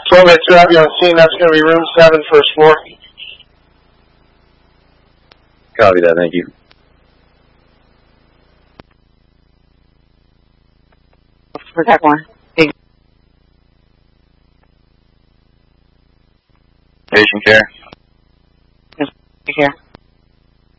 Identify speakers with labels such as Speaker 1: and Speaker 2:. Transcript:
Speaker 1: 12 minutes to be on scene. That's going to be room 7, first floor.
Speaker 2: Copy that, thank you.
Speaker 3: Protect 1.
Speaker 2: Patient care.